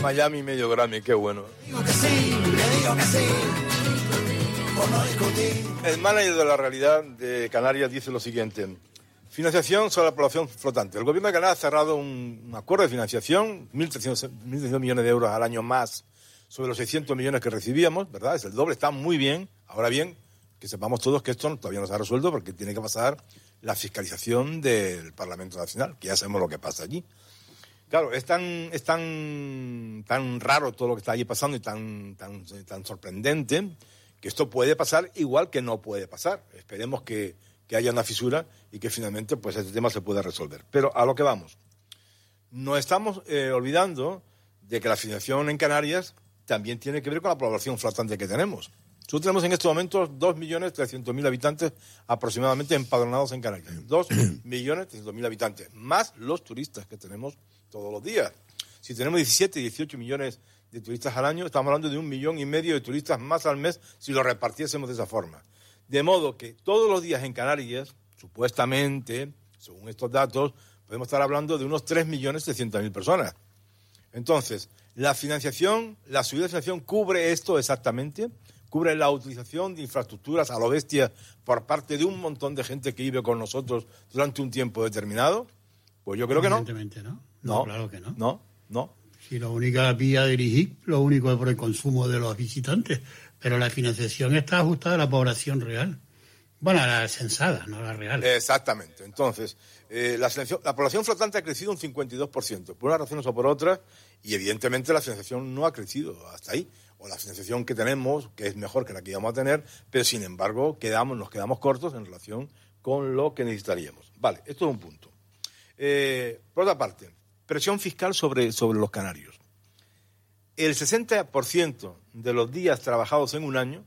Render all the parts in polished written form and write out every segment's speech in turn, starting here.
Miami medio Grammy, qué bueno. Digo que sí, le digo que sí, por no discutir. El manager de la realidad de Canarias dice lo siguiente: financiación sobre la población flotante. El gobierno de Canarias ha cerrado un acuerdo de financiación, 1.300 millones de euros al año más sobre los 600 millones que recibíamos, ¿verdad? Es el doble, está muy bien. Ahora bien, que sepamos todos que esto todavía no se ha resuelto porque tiene que pasar la fiscalización del Parlamento Nacional, que ya sabemos lo que pasa allí. Claro, es tan raro todo lo que está allí pasando y tan sorprendente que esto puede pasar igual que no puede pasar. Esperemos que haya una fisura y que finalmente pues este tema se pueda resolver. Pero a lo que vamos. No estamos olvidando de que la financiación en Canarias también tiene que ver con la población flotante que tenemos. Nosotros tenemos en estos momentos 2.300.000 habitantes aproximadamente empadronados en Canarias. 2.300.000 habitantes, más los turistas que tenemos todos los días. Si tenemos 17, 18 millones de turistas al año, estamos hablando de 1,5 millones de turistas más al mes si lo repartiésemos de esa forma. De modo que todos los días en Canarias, supuestamente, según estos datos, podemos estar hablando de unos 3.300.000 personas. Entonces, la subida de financiación cubre esto exactamente, cubre la utilización de infraestructuras a lo bestia por parte de un montón de gente que vive con nosotros durante un tiempo determinado. Pues yo creo que no. Evidentemente no. No, claro que no. No. Si la única vía de dirigir, lo único es por el consumo de los visitantes, pero la financiación está ajustada a la población real. Bueno, a la censada, no a la real. Exactamente. Entonces, la población flotante ha crecido un 52%, por una razón o por otra, y evidentemente la financiación no ha crecido hasta ahí. O la financiación que tenemos, que es mejor que la que íbamos a tener, pero sin embargo nos quedamos cortos en relación con lo que necesitaríamos. Vale, esto es un punto. Por otra parte, presión fiscal sobre los canarios. El 60% de los días trabajados en un año,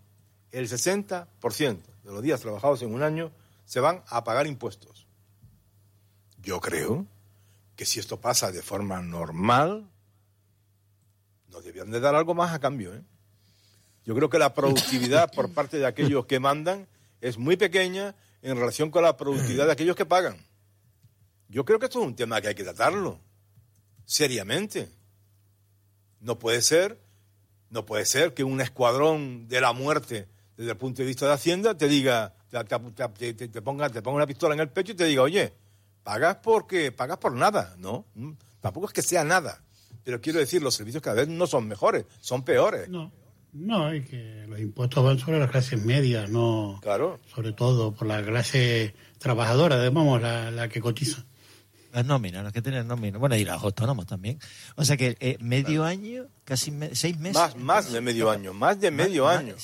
se van a pagar impuestos. Yo creo que si esto pasa de forma normal, nos debían de dar algo más a cambio, ¿eh? Yo creo que la productividad por parte de aquellos que mandan es muy pequeña en relación con la productividad de aquellos que pagan. Yo creo que esto es un tema que hay que tratarlo seriamente. No puede ser que un escuadrón de la muerte, desde el punto de vista de Hacienda, te diga, te ponga una pistola en el pecho y te diga, oye, pagas por nada. No, tampoco es que sea nada. Pero quiero decir, los servicios cada vez no son mejores, son peores. No, es que los impuestos van sobre las clases medias, no. Claro. Sobre todo por la clase trabajadora, digamos, la que cotiza. Las nóminas, los que tienen nóminas. Bueno, y los autónomos también. O sea que medio año, casi 6 meses. Más de medio año. Más de medio año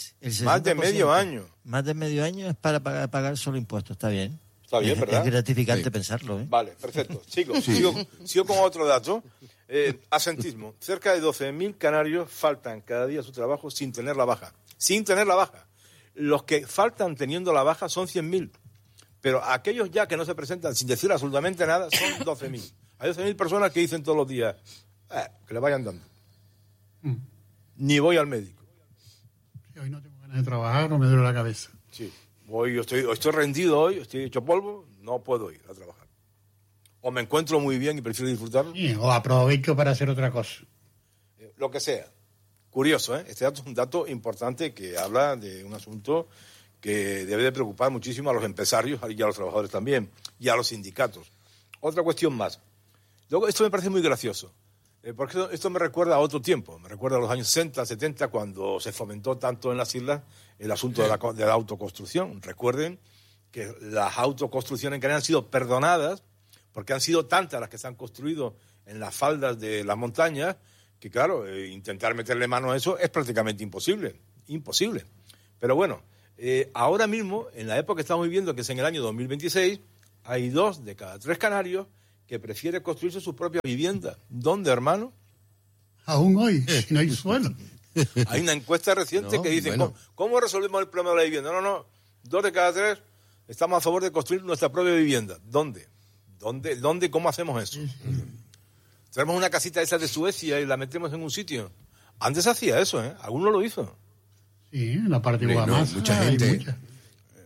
es para pagar solo impuestos, está bien. Está bien, ¿verdad? Es gratificante pensarlo, ¿eh? Vale, perfecto. Sigo con otro dato. Asentismo. Cerca de 12.000 canarios faltan cada día a su trabajo sin tener la baja. Sin tener la baja. Los que faltan teniendo la baja son 100.000. Pero aquellos ya que no se presentan sin decir absolutamente nada son 12.000. Hay 12.000 personas que dicen todos los días, que le vayan dando. Ni voy al médico. Sí, hoy no tengo ganas de trabajar, no me duele la cabeza. Sí, estoy rendido hoy, estoy hecho polvo, no puedo ir a trabajar. O me encuentro muy bien y prefiero disfrutarlo. Sí, o aprovecho para hacer otra cosa. Lo que sea. Curioso, ¿eh? Este dato es un dato importante que habla de un asunto que debe de preocupar muchísimo a los empresarios y a los trabajadores también, y a los sindicatos. Otra cuestión más. Luego, esto me parece muy gracioso, porque esto me recuerda a otro tiempo, me recuerda a los años 60, 70, cuando se fomentó tanto en las islas el asunto de la autoconstrucción. Recuerden que las autoconstrucciones en Canarias han sido perdonadas, porque han sido tantas las que se han construido en las faldas de las montañas, que claro, intentar meterle mano a eso es prácticamente imposible. Pero bueno, ahora mismo, en la época que estamos viviendo, que es en el año 2026, hay 2 de cada 3 canarios que prefieren construirse su propia vivienda. ¿Dónde, hermano? Aún hoy, si no hay suelo. Hay una encuesta reciente que dice, ¿cómo resolvemos el problema de la vivienda? No, 2 de cada 3 estamos a favor de construir nuestra propia vivienda. ¿Dónde? ¿Cómo hacemos eso? Tenemos una casita esa de Suecia y la metemos en un sitio. Antes hacía eso, ¿eh? Alguno lo hizo. Sí, en la parte de Guamasa. Mucha gente.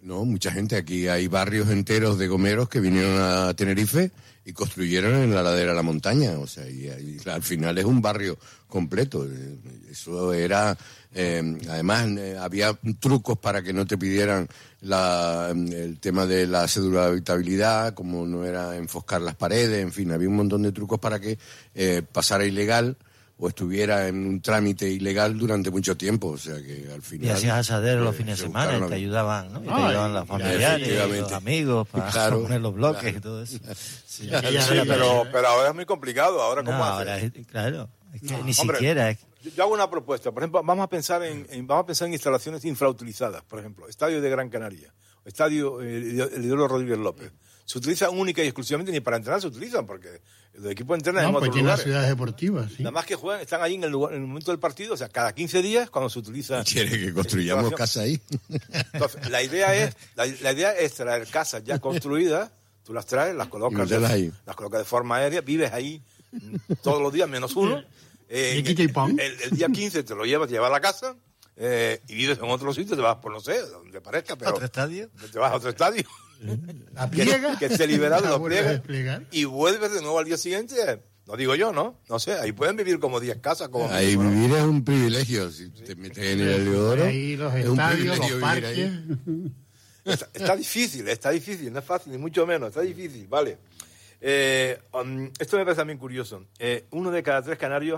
No, mucha gente. Aquí hay barrios enteros de gomeros que vinieron a Tenerife y construyeron en la ladera de la montaña. O sea, y al final es un barrio completo. Eso era... además, había trucos para que no te pidieran el tema de la cédula de habitabilidad, como no era enfoscar las paredes, en fin, había un montón de trucos para que pasara ilegal o estuviera en un trámite ilegal durante mucho tiempo, o sea que al final... Y hacías asaderos los fines de semana y te ayudaban, ¿no? Y te ayudaban las familiares, y los amigos para poner los bloques y todo eso. Sí, pero ahora es muy complicado, ahora ¿cómo haces? Ahora claro, es que ni siquiera... Yo hago una propuesta, por ejemplo, vamos a pensar en instalaciones infrautilizadas, por ejemplo, Estadio de Gran Canaria, Estadio Eduardo Rodríguez López. Se utilizan única y exclusivamente, ni para entrenar se utilizan, porque los equipos entrenan en otros lugares. Ciudades deportivas, sí. Nada más que juegan, están ahí en el momento del partido, o sea, cada 15 días cuando se utiliza... ¿Quiere que construyamos casa ahí? Entonces, la idea es traer casas ya construidas, tú las traes, las colocas de forma aérea, vives ahí todos los días menos uno. El día 15 te lo llevas a la casa y vives en otro sitio, te vas por no sé, donde parezca, pero... ¿Otro estadio? Te vas a otro estadio. La pliega. Que esté liberado, lo pliegas y vuelves de nuevo al día siguiente. No digo yo, ¿no? No sé, ahí pueden vivir como 10 casas. Ahí vivir es un privilegio. Si te metes en el Heliodoro, ahí los estadios, los parques. Está difícil, no es fácil, ni mucho menos, está difícil, vale. Esto me parece también curioso. 1 de cada 3 canarios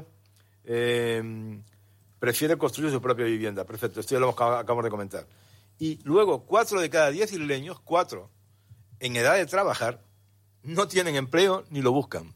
prefiere construir su propia vivienda. Perfecto, esto ya lo acabamos de comentar. Y luego 4 de cada 10 isleños, 4, en edad de trabajar, no tienen empleo ni lo buscan.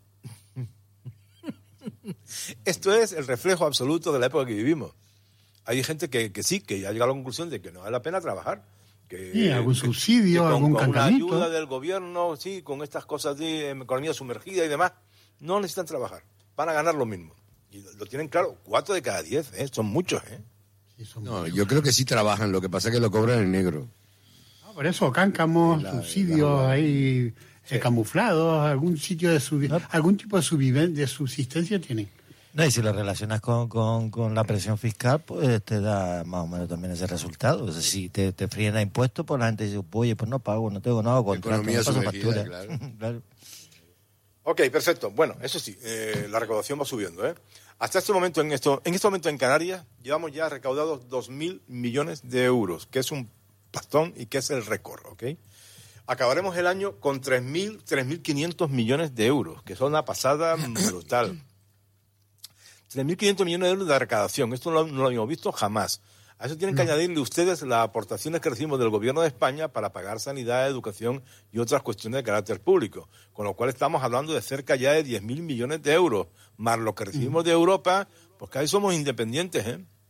Esto es el reflejo absoluto de la época que vivimos. Hay gente que sí, que ya llega a la conclusión de que no vale la pena trabajar. Que algún subsidio, algún cancanito. Con una ayuda del gobierno, sí, con estas cosas de economía sumergida y demás, no necesitan trabajar. Van a ganar lo mismo. Y lo tienen claro, 4 de cada 10, son muchos, Sí, no, yo creo que sí trabajan, lo que pasa es que lo cobran en negro. Por eso, cáncamos, subsidios ahí camuflados, algún sitio de algún tipo de subsistencia tienen. No, y si lo relacionas con la presión fiscal, pues te da más o menos también ese resultado. O sea, si te fríen a impuestos, pues la gente dice, oye, pues no pago, no tengo nada, contrato, no paso factura. Claro. Ok, perfecto. Bueno, eso sí, la recaudación va subiendo, Hasta este momento, en este momento en Canarias, llevamos ya recaudados 2.000 millones de euros, que es un pastón y que es el récord, ¿ok? Acabaremos el año con 3.500 millones de euros, que son una pasada brutal. 3.500 millones de euros de recaudación, esto no lo habíamos visto jamás. A eso tienen que añadirle ustedes las aportaciones que recibimos del gobierno de España para pagar sanidad, educación y otras cuestiones de carácter público. Con lo cual estamos hablando de cerca ya de 10.000 millones de euros, más lo que recibimos de Europa, pues que ahí somos independientes,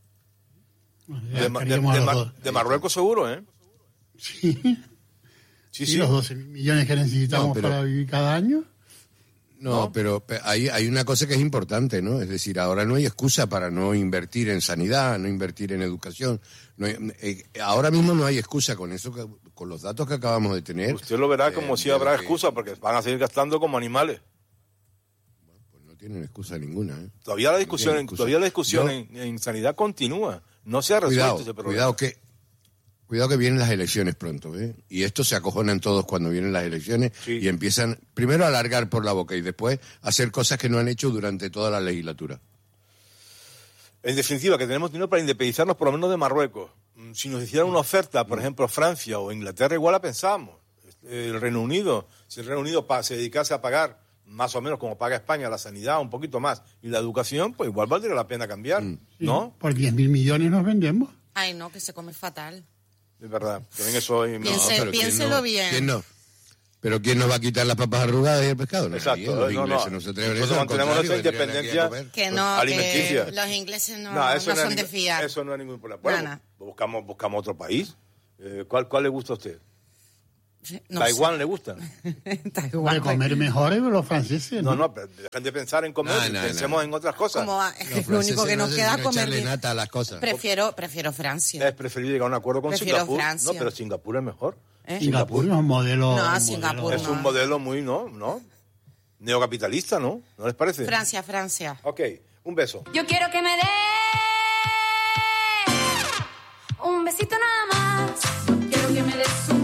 De Marruecos seguro, Sí. Sí. Los 12 millones que necesitamos para vivir cada año. No, pero hay una cosa que es importante, ¿no? Es decir, ahora no hay excusa para no invertir en sanidad, no invertir en educación. Ahora mismo no hay excusa con eso, con los datos que acabamos de tener. Usted lo verá como si habrá excusa, porque van a seguir gastando como animales. Bueno, pues no tienen excusa ninguna, Todavía la discusión en sanidad continúa. No se ha resuelto ese problema. Cuidado que vienen las elecciones pronto, y esto se acojonan todos cuando vienen las elecciones y empiezan primero a alargar por la boca y después a hacer cosas que no han hecho durante toda la legislatura. En definitiva, que tenemos dinero para independizarnos por lo menos de Marruecos. Si nos hicieran una oferta, por ejemplo, Francia o Inglaterra, igual la pensábamos. El Reino Unido, si el Reino Unido se dedicase a pagar más o menos como paga España la sanidad, un poquito más, y la educación, pues igual valdría la pena cambiar, ¿no? Por 10.000 millones nos vendemos. Ay, no, que se come fatal. Es verdad, también eso... Piénselo bien. ¿Quién no? ¿Pero quién nos va a quitar las papas arrugadas y el pescado? Exacto. Los ingleses no se atreven a eso. Nosotros mantenemos esa independencia alimenticia. Que los ingleses no son de fiar. Eso no es ningún problema. Bueno, buscamos otro país. ¿Cuál le gusta a usted? No ¿Taiwán le gusta? Taiwán. De comer mejor los franceses. No, pero dejen de pensar en comer, pensemos en otras cosas. Lo único que nos queda es comer. Nata a las cosas. Prefiero Francia. Es preferible llegar a un acuerdo con Singapur. Francia. No, pero Singapur es mejor. Singapur es un modelo. No, Singapur es un modelo muy, ¿no? Neocapitalista, ¿no? ¿No les parece? Francia. Ok, un beso. Yo quiero que me dé un besito nada más. Quiero que me des un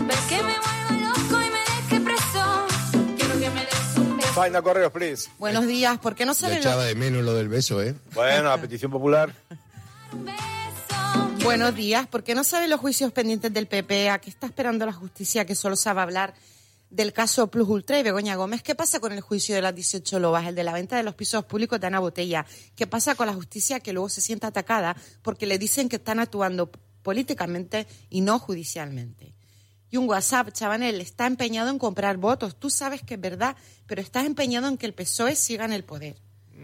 Faina Correos, please. Buenos días. ¿Por qué no Yo sale echaba de menos lo del beso, ¿eh? Bueno, a petición popular. Buenos días. ¿Por qué no sabe los juicios pendientes del PP? ¿A qué está esperando la justicia, que solo sabe hablar del caso Plus Ultra y Begoña Gómez? ¿Qué pasa con el juicio de las 18 lobas, el de la venta de los pisos públicos de Ana Botella? ¿Qué pasa con la justicia, que luego se siente atacada porque le dicen que están actuando políticamente y no judicialmente? Y un WhatsApp, Chabanel, está empeñado en comprar votos. Tú sabes que es verdad, pero estás empeñado en que el PSOE siga en el poder.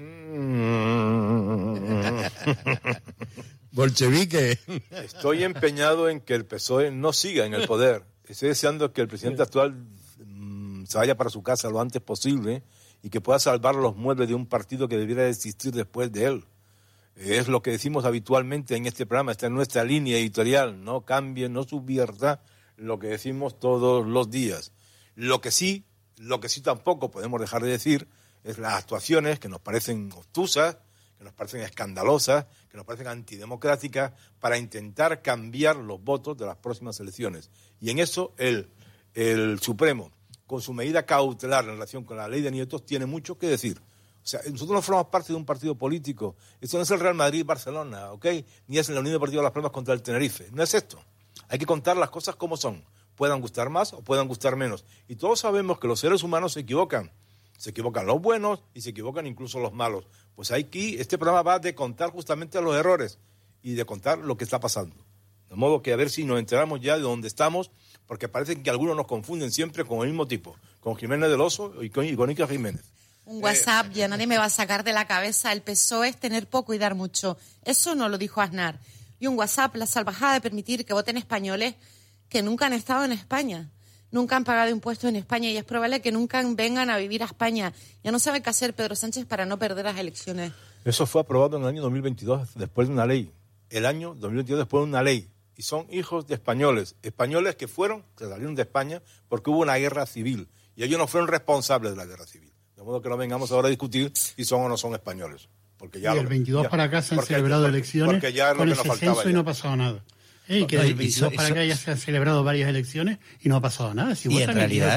Bolchevique. Estoy empeñado en que el PSOE no siga en el poder. Estoy deseando que el presidente actual se vaya para su casa lo antes posible y que pueda salvar los muebles de un partido que debiera existir después de él. Es lo que decimos habitualmente en este programa, está en nuestra línea editorial. No cambie, no subvierta lo que decimos todos los días. Lo que sí tampoco podemos dejar de decir es las actuaciones que nos parecen obtusas, que nos parecen escandalosas, que nos parecen antidemocráticas, para intentar cambiar los votos de las próximas elecciones. Y en eso el Supremo, con su medida cautelar en relación con la ley de nietos, tiene mucho que decir. O sea, nosotros no formamos parte de un partido político. Esto no es el Real Madrid-Barcelona, ¿ok? Ni es la Unión Deportiva de Las Palmas contra el Tenerife. No es esto. Hay que contar las cosas como son. Puedan gustar más o puedan gustar menos. Y todos sabemos que los seres humanos se equivocan. Se equivocan los buenos y se equivocan incluso los malos. Pues aquí este programa va de contar justamente los errores y de contar lo que está pasando. De modo que a ver si nos enteramos ya de dónde estamos, porque parece que algunos nos confunden siempre con el mismo tipo, con Jiménez del Oso y con Ica Jiménez. Un WhatsApp, ya nadie me va a sacar de la cabeza. El PSOE es tener poco y dar mucho. Eso no lo dijo Aznar. Y un WhatsApp, la salvajada de permitir que voten españoles que nunca han estado en España. Nunca han pagado impuestos en España y es probable que nunca vengan a vivir a España. Ya no sabe qué hacer Pedro Sánchez para no perder las elecciones. Eso fue aprobado en el año 2022 después de una ley. El año 2022 después de una ley. Y son hijos de españoles. Españoles que salieron de España porque hubo una guerra civil. Y ellos no fueron responsables de la guerra civil. De modo que no vengamos ahora a discutir si son o no son españoles. Porque ya y el 22 para acá se han celebrado elecciones con ese censo y no ha pasado nada. Y que del 22 para acá ya se han celebrado varias elecciones y no ha pasado nada. Si y en realidad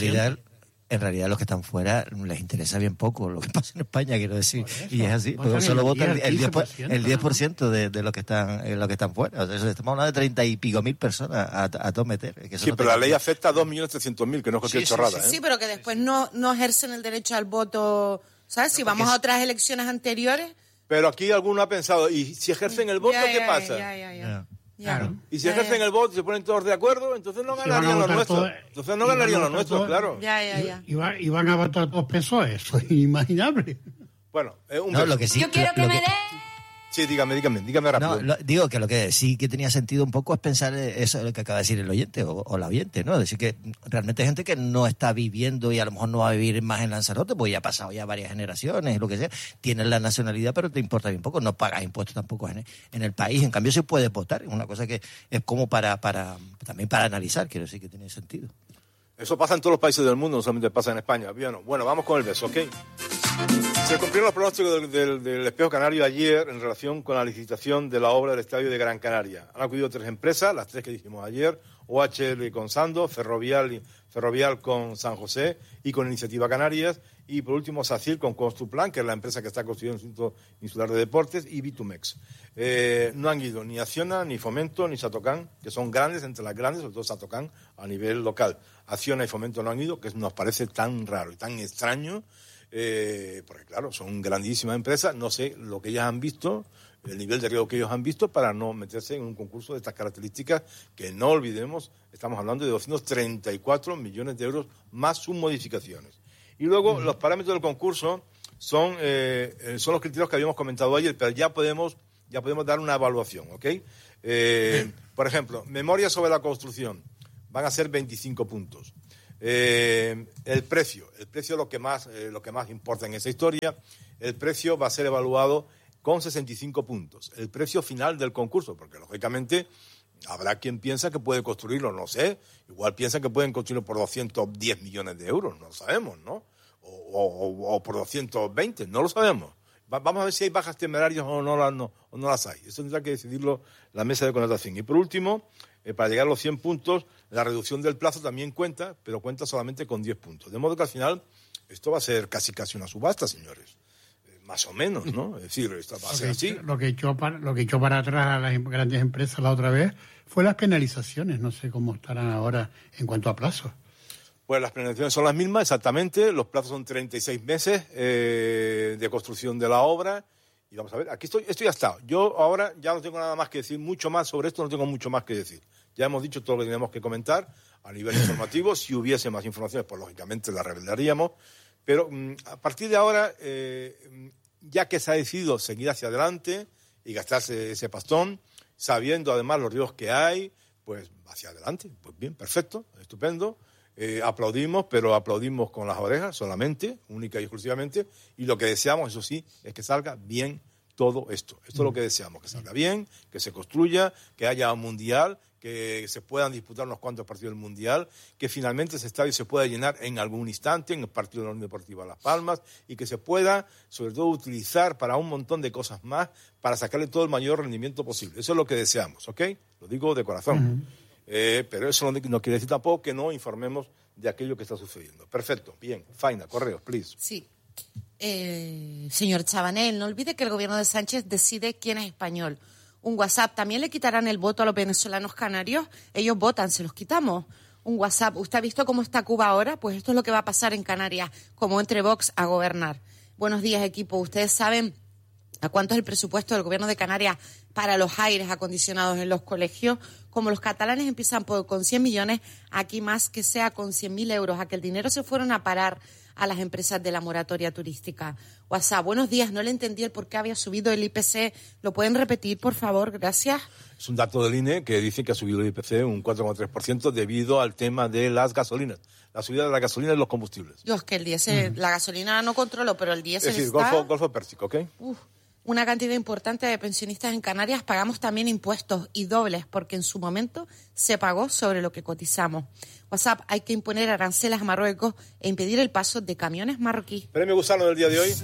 los que están fuera les interesa bien poco lo que pasa en España, quiero decir. Y es así, porque solo votan el 10% de los que están fuera. O sea, estamos hablando de 30 y pico mil personas a todo meter. Es que sí, no, pero la ley afecta a 2.300.000, que no es cualquier chorrada. Sí, pero que después no ejercen el derecho al voto, ¿sabes? Si vamos a otras elecciones anteriores. Pero aquí alguno ha pensado, ¿y si ejercen el voto, qué pasa? Claro. Y si ejercen el voto y se ponen todos de acuerdo, entonces no ganarían los nuestros. Entonces no ganarían los nuestros, claro. Y van a votar los PSOE, eso es inimaginable. Bueno, lo que sí, yo quiero que me dé. Sí, dígame rápido. No, digo que lo que sí que tenía sentido un poco es pensar eso lo que acaba de decir el oyente o la oyente, ¿no? Es decir, que realmente hay gente que no está viviendo y a lo mejor no va a vivir más en Lanzarote, porque ya ha pasado ya varias generaciones, lo que sea. Tienes la nacionalidad, pero te importa bien poco, no pagas impuestos tampoco en el país. En cambio, sí puedes votar. Es una cosa que es como también para analizar, quiero decir que tiene sentido. Eso pasa en todos los países del mundo, no solamente pasa en España. Bueno, vamos con el beso, ¿ok? Se cumplieron los pronósticos del Espejo Canario ayer en relación con la licitación de la obra del Estadio de Gran Canaria. Han acudido 3 empresas, las 3 que dijimos ayer, OHL con Sando, Ferrovial con San José y con Iniciativa Canarias, y por último SACIR con Construplan, que es la empresa que está construyendo el Instituto Insular de Deportes, y Bitumex. No han ido ni Acciona, ni Fomento, ni Satocán, que son grandes, entre las grandes, sobre todo Satocán, a nivel local. Acciona y Fomento no han ido, que nos parece tan raro y tan extraño, porque claro, son grandísimas empresas, no sé lo que ellas han visto, el nivel de riesgo que ellos han visto para no meterse en un concurso de estas características, que no olvidemos, estamos hablando de 234 millones de euros más sus modificaciones. Y luego los parámetros del concurso son los criterios que habíamos comentado ayer, pero ya podemos dar una evaluación, ¿ok? Por ejemplo, memoria sobre la construcción, van a ser 25 puntos. El precio es lo que más importa en esa historia. El precio va a ser evaluado con 65 puntos. El precio final del concurso, porque lógicamente habrá quien piensa que puede construirlo, no sé, igual piensa que pueden construirlo por 210 millones de euros, no lo sabemos, ¿no? O por 220, no lo sabemos. Vamos a ver si hay bajas temerarias o no las hay. Eso tendrá que decidirlo la mesa de contratación. Y por último, para llegar a los 100 puntos, la reducción del plazo también cuenta, pero cuenta solamente con 10 puntos. De modo que al final Esto va a ser casi una subasta, señores. Más o menos, ¿no? Es decir, esto va a ser así. Lo que echó para atrás a las grandes empresas la otra vez fue las penalizaciones. No sé cómo estarán ahora en cuanto a plazos. Pues las penalizaciones son las mismas, exactamente. Los plazos son 36 meses de construcción de la obra. Y vamos a ver, aquí esto ya está. Yo ahora ya no tengo nada más que decir, mucho más sobre esto, no tengo mucho más que decir. Ya hemos dicho todo lo que teníamos que comentar a nivel informativo. Si hubiese más informaciones, pues lógicamente las revelaríamos. Pero a partir de ahora, ya que se ha decidido seguir hacia adelante y gastarse ese pastón, sabiendo además los riesgos que hay, pues hacia adelante. Pues bien, perfecto, estupendo. Aplaudimos, pero aplaudimos con las orejas solamente, única y exclusivamente. Y lo que deseamos, eso sí, es que salga bien todo esto. Esto es lo que deseamos, que salga bien, que se construya, que haya un mundial, que se puedan disputar unos cuantos partidos del Mundial, que finalmente ese estadio se pueda llenar en algún instante, en el partido de la Unión Deportiva Las Palmas, y que se pueda, sobre todo, utilizar para un montón de cosas más, para sacarle todo el mayor rendimiento posible. Eso es lo que deseamos, ¿ok? Lo digo de corazón. Pero eso no quiere decir tampoco que no informemos de aquello que está sucediendo. Perfecto, bien. Faina, correos, please. Sí. Señor Chabanel, no olvide que el gobierno de Sánchez decide quién es español. Un WhatsApp, ¿también le quitarán el voto a los venezolanos canarios? Ellos votan, se los quitamos. Un WhatsApp, ¿usted ha visto cómo está Cuba ahora? Pues esto es lo que va a pasar en Canarias, como entre Vox a gobernar. Buenos días, equipo. ¿Ustedes saben a cuánto es el presupuesto del gobierno de Canarias para los aires acondicionados en los colegios? Como los catalanes empiezan con 100 millones, aquí más que sea con 100.000 euros. A que el dinero se fueron a parar a las empresas de la moratoria turística. WhatsApp, buenos días, no le entendí el por qué había subido el IPC. ¿Lo pueden repetir, por favor? Gracias. Es un dato del INE que dice que ha subido el IPC un 4,3% debido al tema de las gasolinas. La subida de la gasolina y los combustibles. Yo es que el diésel, la gasolina no controlo, pero el diésel es decir, está... Golfo Pérsico, ¿ok? Una cantidad importante de pensionistas en Canarias pagamos también impuestos y dobles porque en su momento se pagó sobre lo que cotizamos. WhatsApp, hay que imponer aranceles a Marruecos e impedir el paso de camiones marroquíes. Premio Gusano del día de hoy.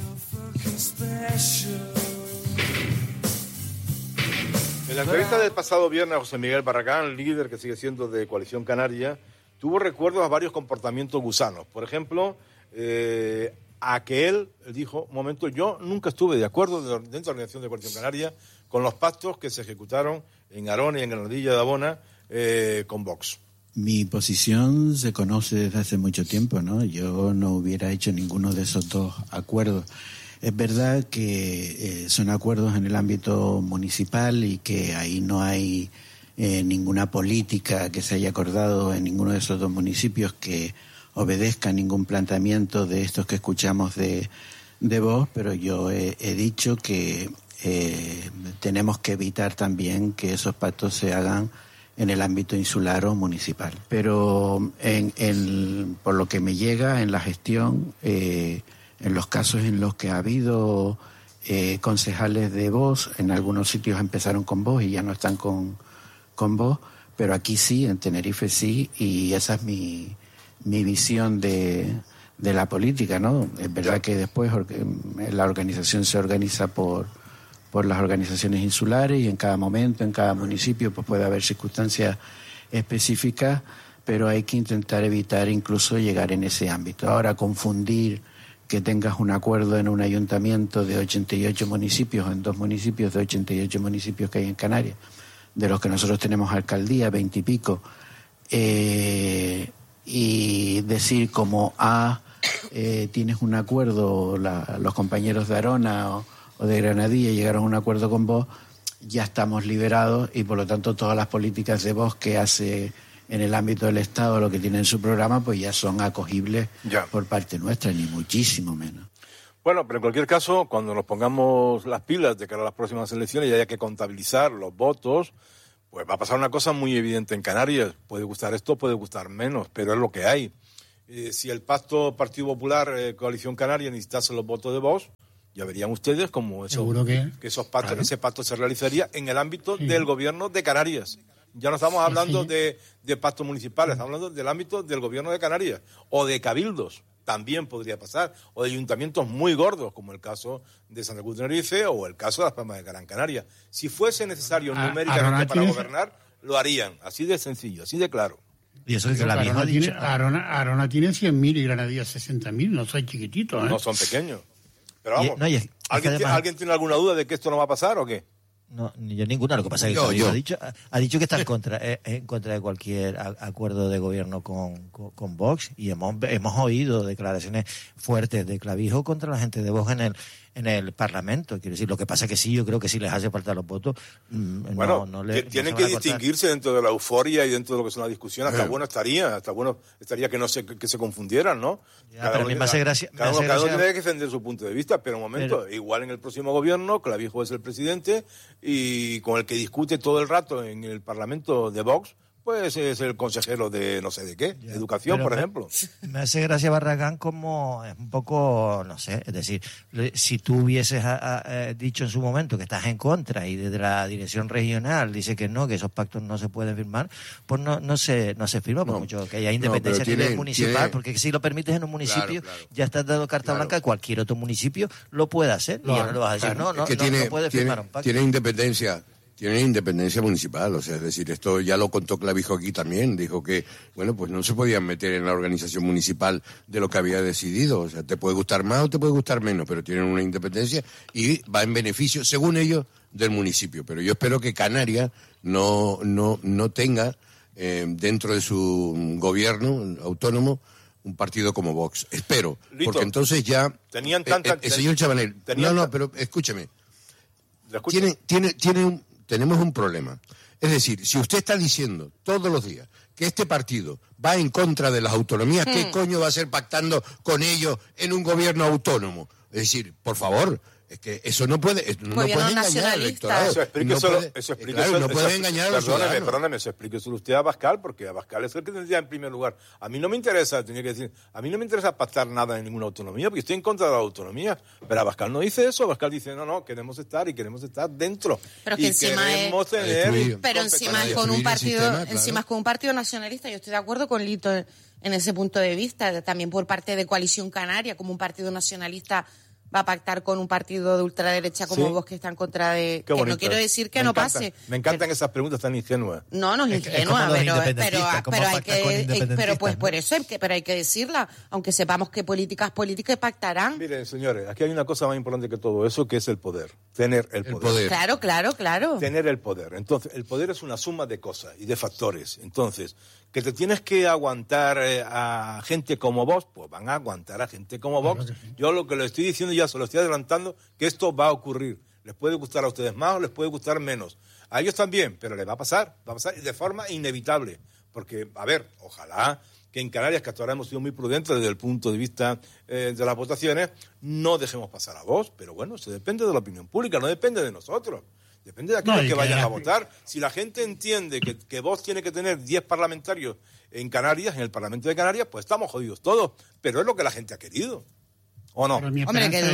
En la entrevista del pasado viernes a José Miguel Barragán, líder que sigue siendo de Coalición Canaria, tuvo recuerdos a varios comportamientos gusanos. Por ejemplo, a que él dijo, un momento, yo nunca estuve de acuerdo dentro de la Organización de Coalición Canaria con los pactos que se ejecutaron en Arona y en Granadilla de Abona con Vox. Mi posición se conoce desde hace mucho tiempo, ¿no? Yo no hubiera hecho ninguno de esos dos acuerdos. Es verdad que son acuerdos en el ámbito municipal y que ahí no hay ninguna política que se haya acordado en ninguno de esos dos municipios que obedezca a ningún planteamiento de estos que escuchamos de Vox, pero yo he dicho que tenemos que evitar también que esos pactos se hagan en el ámbito insular o municipal. Pero por lo que me llega en la gestión, en los casos en los que ha habido concejales de Vox, en algunos sitios empezaron con Vox y ya no están con Vox, pero aquí sí, en Tenerife sí, y esa es mi visión de la política, ¿no? Es verdad que después la organización se organiza por las organizaciones insulares y en cada momento, en cada municipio, pues puede haber circunstancias específicas, pero hay que intentar evitar incluso llegar en ese ámbito. Ahora, confundir que tengas un acuerdo en un ayuntamiento de 88 municipios, en 2 municipios de 88 municipios que hay en Canarias, de los que nosotros tenemos alcaldía, 20 y pico, y decir como tienes un acuerdo, los compañeros de Arona o de Granadilla llegaron a un acuerdo con Vox, ya estamos liberados y por lo tanto todas las políticas de Vox que hace en el ámbito del Estado, lo que tiene en su programa, pues ya son acogibles por parte nuestra, ni muchísimo menos. Bueno, pero en cualquier caso, cuando nos pongamos las pilas de cara a las próximas elecciones y haya que contabilizar los votos, pues va a pasar una cosa muy evidente en Canarias. Puede gustar esto, puede gustar menos, pero es lo que hay. Si el pacto Partido Popular, Coalición Canaria, necesitase los votos de Vox, ya verían ustedes cómo esos pactos, claro, ese pacto se realizaría en el ámbito del gobierno de Canarias. Ya no estamos hablando de pactos municipales, estamos hablando del ámbito del gobierno de Canarias o de cabildos. También podría pasar, o de ayuntamientos muy gordos, como el caso de Santa Cruz de Tenerife o el caso de Las Palmas de Gran Canaria. Si fuese necesario numéricamente para gobernar, lo harían, así de sencillo, así de claro. Y eso es que la vieja ha dicho... Arona tiene 100.000 y Granadilla 60.000, no son chiquititos, ¿eh? No son pequeños. Pero vamos, además, ¿alguien tiene alguna duda de que esto no va a pasar o qué? No, yo ninguna. Lo que pasa es que ha dicho que está en contra de cualquier acuerdo de gobierno con Vox, y hemos oído declaraciones fuertes de Clavijo contra la gente de Vox en el Parlamento. Quiero decir, lo que pasa es que sí, yo creo que si les hace falta los votos, bueno, tienen que distinguirse dentro de la euforia y dentro de lo que es una discusión. Hasta bueno estaría que no que se confundieran, ¿no? Pero a mí me hace gracia. Cada uno tiene que defender su punto de vista, pero un momento, igual en el próximo gobierno, Clavijo es el presidente y con el que discute todo el rato en el Parlamento de Vox, pues es el consejero de no sé de qué, educación, por ejemplo. Me hace gracia Barragán como es un poco, no sé, es decir, si tú hubieses dicho en su momento que estás en contra y desde la dirección regional dice que no, que esos pactos no se pueden firmar, pues no se firma, por mucho que haya independencia a nivel municipal, porque si lo permites en un municipio, ya estás dando carta blanca, cualquier otro municipio lo puede hacer, y ahora lo vas a decir, no puede firmar un pacto. Tiene independencia municipal, o sea, es decir, esto ya lo contó Clavijo aquí también, dijo que, bueno, pues no se podían meter en la organización municipal de lo que había decidido, o sea, te puede gustar más o te puede gustar menos, pero tienen una independencia y va en beneficio, según ellos, del municipio. Pero yo espero que Canarias no tenga dentro de su gobierno autónomo un partido como Vox. Espero, Lito, porque entonces ya... Tenían señor Chabanel, pero escúcheme. Tenemos un problema. Es decir, si usted está diciendo todos los días que este partido va en contra de las autonomías, ¿qué coño va a ser pactando con ellos en un gobierno autónomo? Es decir, por favor, es que eso no puede engañar al electorado. No puede engañar a los ciudadanos. Perdóneme, eso explíqueselo usted a Abascal, porque Abascal es el que tendría en primer lugar. A mí no me interesa pactar nada en ninguna autonomía, porque estoy en contra de la autonomía. Pero Abascal no dice eso. Abascal dice, no, queremos estar dentro. Pero que encima encima es con un partido nacionalista. Yo estoy de acuerdo con Lito en ese punto de vista. También por parte de Coalición Canaria, como un partido nacionalista va a pactar con un partido de ultraderecha como Vox que está en contra de... Que no quiero decir que no pase. Me encantan esas preguntas tan ingenuas. No es ingenua, pero hay que decirla, aunque sepamos que políticas pactarán. Miren, señores, aquí hay una cosa más importante que todo eso, que es el poder. Tener el poder. Claro. Tener el poder. Entonces, el poder es una suma de cosas y de factores. Entonces, que te tienes que aguantar a gente como vos, pues van a aguantar a gente como Vox. Yo lo que le estoy diciendo ya se lo estoy adelantando, que esto va a ocurrir. Les puede gustar a ustedes más o les puede gustar menos. A ellos también, pero les va a pasar de forma inevitable. Porque, a ver, ojalá que en Canarias, que hasta ahora hemos sido muy prudentes desde el punto de vista de las votaciones, no dejemos pasar a Vox. Pero bueno, eso depende de la opinión pública, no depende de nosotros. Depende de aquellos que vayan a votar. Si la gente entiende que Vox tiene que tener 10 parlamentarios en Canarias, en el Parlamento de Canarias, pues estamos jodidos todos. Pero es lo que la gente ha querido. ¿O no? Pero mi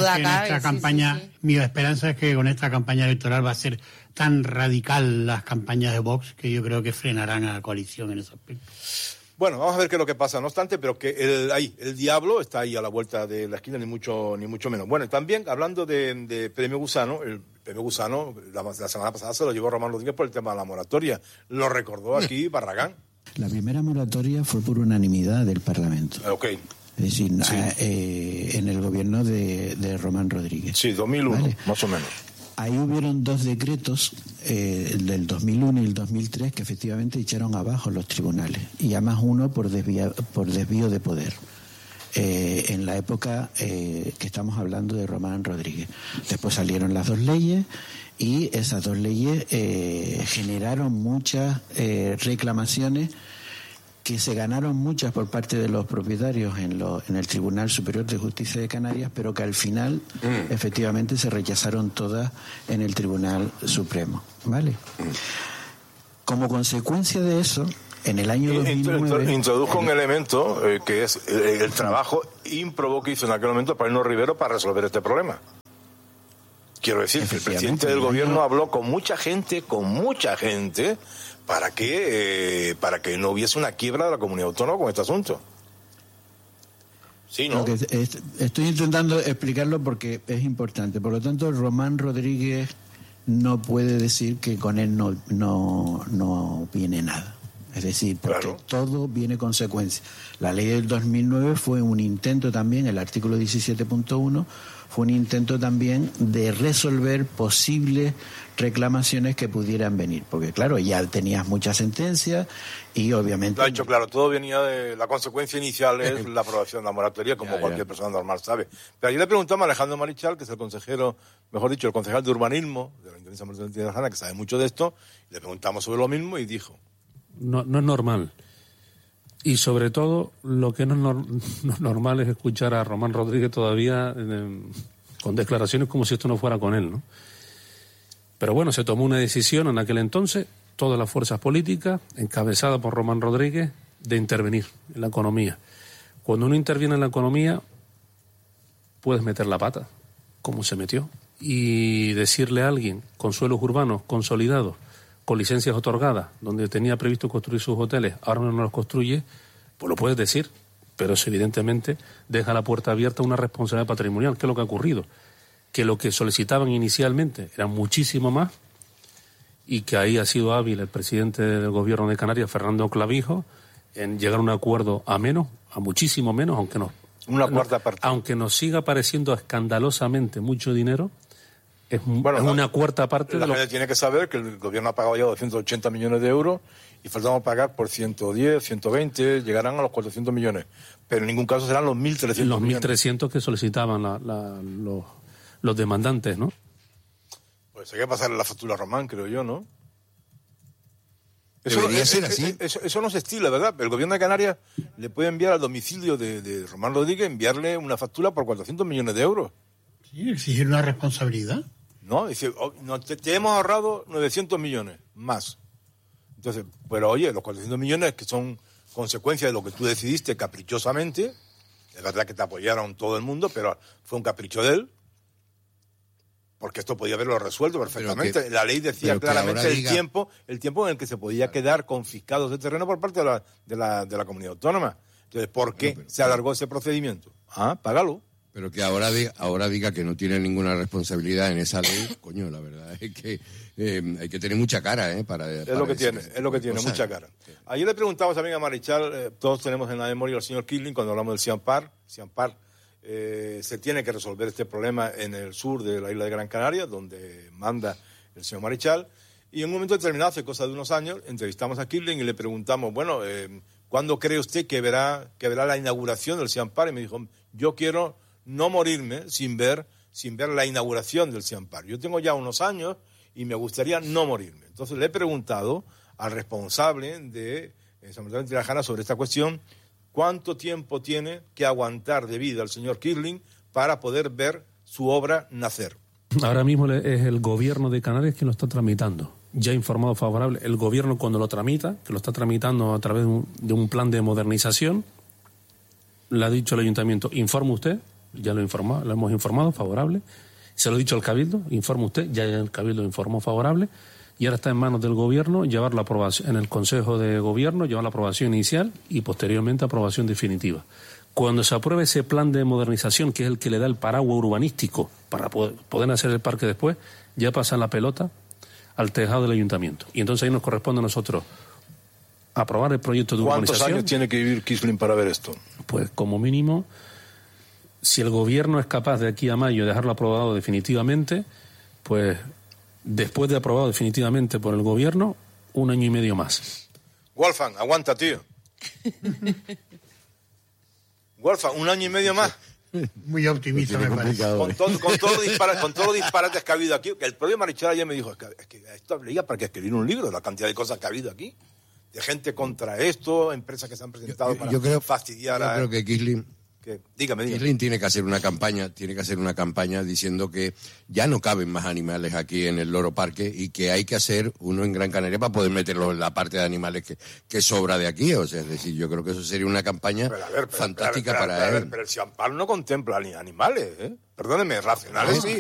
esperanza es que con esta campaña electoral va a ser tan radical las campañas de Vox que yo creo que frenarán a la coalición en ese aspecto. Bueno, vamos a ver qué es lo que pasa. No obstante, pero que el diablo está ahí a la vuelta de la esquina, ni mucho menos. Bueno, también hablando de Premio Gusano, el Premio Gusano la semana pasada se lo llevó Román Rodríguez por el tema de la moratoria. Lo recordó aquí Barragán. La primera moratoria fue por unanimidad del Parlamento. Ok. Es decir, en el gobierno de Román Rodríguez. Sí, 2001, ¿vale? Más o menos. Ahí hubieron dos decretos, el del 2001 y el 2003, que efectivamente echaron abajo los tribunales, y además uno por desvío de poder. En la época que estamos hablando de Román Rodríguez. Después salieron las dos leyes y esas dos leyes generaron muchas reclamaciones que se ganaron muchas por parte de los propietarios en el Tribunal Superior de Justicia de Canarias, pero que al final efectivamente se rechazaron todas en el Tribunal Supremo, ¿vale? Como consecuencia de eso, en el año 2009... Introduzco un elemento que es el trabajo ímprobo que hizo en aquel momento Paulino Rivero para resolver este problema. Quiero decir que el presidente del gobierno habló con mucha gente, para que no hubiese una quiebra de la comunidad autónoma con este asunto. Sí, ¿no? Lo que estoy intentando explicarlo porque es importante. Por lo tanto, Román Rodríguez no puede decir que con él no viene nada. Es decir, porque todo viene consecuencia. La ley del 2009 fue un intento también, el artículo 17.1, fue un intento también de resolver posibles reclamaciones que pudieran venir. Porque claro, ya tenías muchas sentencias y obviamente... Lo ha dicho claro, todo venía de... La consecuencia inicial es la aprobación de la moratoria, como cualquier persona normal sabe. Pero ayer le preguntamos a Alejandro Marichal, que es el consejero, mejor dicho, el concejal de urbanismo de la Intendencia Municipal de Tarragona, que sabe mucho de esto, y le preguntamos sobre lo mismo y dijo... No es normal. Y sobre todo, lo que no es normal es escuchar a Román Rodríguez todavía con declaraciones como si esto no fuera con él, ¿no? Pero bueno, se tomó una decisión en aquel entonces, todas las fuerzas políticas, encabezadas por Román Rodríguez, de intervenir en la economía. Cuando uno interviene en la economía, puedes meter la pata, como se metió, y decirle a alguien con suelos urbanos consolidados, con licencias otorgadas, donde tenía previsto construir sus hoteles, ahora no los construye, pues lo puedes decir, pero eso evidentemente deja la puerta abierta a una responsabilidad patrimonial. ¿Qué es lo que ha ocurrido? Que lo que solicitaban inicialmente era muchísimo más y que ahí ha sido hábil el presidente del gobierno de Canarias, Fernando Clavijo, en llegar a un acuerdo a muchísimo menos, aunque nos siga pareciendo escandalosamente mucho dinero. Es una cuarta parte de lo que... La gente tiene que saber que el gobierno ha pagado ya 280 millones de euros y faltamos pagar por 110, 120, llegarán a los 400 millones. Pero en ningún caso serán los 1.300 Los millones. 1.300 que solicitaban los demandantes, ¿no? Pues hay que pasarle la factura a Román, creo yo, ¿no? Debería ser así. Eso no se estila, ¿verdad? El gobierno de Canarias le puede enviar al domicilio de Román Rodríguez, enviarle una factura por 400 millones de euros. Sí, exigir una responsabilidad. No, dice, te hemos ahorrado 900 millones más. Entonces, pero oye, los 400 millones que son consecuencia de lo que tú decidiste caprichosamente, es verdad que te apoyaron todo el mundo, pero fue un capricho de él, porque esto podía haberlo resuelto perfectamente. La ley decía claramente el tiempo en el que se podía quedar confiscados de terreno por parte de la comunidad autónoma. Entonces, ¿por qué se alargó ese procedimiento? Págalo. Pero que ahora diga que no tiene ninguna responsabilidad en esa ley, coño, la verdad es que hay que tener mucha cara, es lo que tiene, mucha cara. Sí. Ayer le preguntamos también a Marichal, todos tenemos en la memoria al señor Kirling cuando hablamos del Siampar. Se tiene que resolver este problema en el sur de la isla de Gran Canaria, donde manda el señor Marichal. Y en un momento determinado, hace cosa de unos años, entrevistamos a Kirling y le preguntamos, bueno, ¿cuándo cree usted que verá la inauguración del Siampar? Y me dijo, yo quiero no morirme sin ver la inauguración del Siampar. Yo tengo ya unos años y me gustaría no morirme. Entonces le he preguntado al responsable de San Martín de Tirajana sobre esta cuestión, ¿cuánto tiempo tiene que aguantar de vida el señor Kirling para poder ver su obra nacer? Ahora mismo es el gobierno de Canarias quien lo está tramitando. Ya ha informado favorable. El gobierno cuando lo tramita, que lo está tramitando a través de un plan de modernización, le ha dicho al ayuntamiento, informe usted, ya lo hemos informado, favorable. Se lo ha dicho al Cabildo, informe usted, ya el Cabildo informó favorable. Y ahora está en manos del Gobierno llevar la aprobación, en el Consejo de Gobierno, llevar la aprobación inicial y posteriormente aprobación definitiva. Cuando se apruebe ese plan de modernización, que es el que le da el paraguas urbanístico para poder hacer el parque después, ya pasa la pelota al tejado del ayuntamiento. Y entonces ahí nos corresponde a nosotros aprobar el proyecto de urbanización. ¿Cuántos años tiene que vivir Kirling para ver esto? Pues como mínimo, si el Gobierno es capaz de aquí a mayo dejarlo aprobado definitivamente, pues después de aprobado definitivamente por el Gobierno, 1 año y medio más. Wolfgang, aguanta, tío. Wolfgang, 1 año y medio más. Muy optimista, me parece. Con todos los disparates que ha habido aquí. El propio Marichal ayer me dijo, es que esto habría para que escribir un libro, la cantidad de cosas que ha habido aquí. De gente contra esto, empresas que se han presentado para fastidiar a... Yo creo que Kirling... Dígame. Kirling tiene que hacer una campaña diciendo que ya no caben más animales aquí en el Loro Parque y que hay que hacer uno en Gran Canaria para poder meterlo en la parte de animales que sobra de aquí. O sea, es decir, yo creo que eso sería una campaña fantástica para él. Pero el Siampar no contempla ni animales, ¿eh? Perdóneme, racionales sí,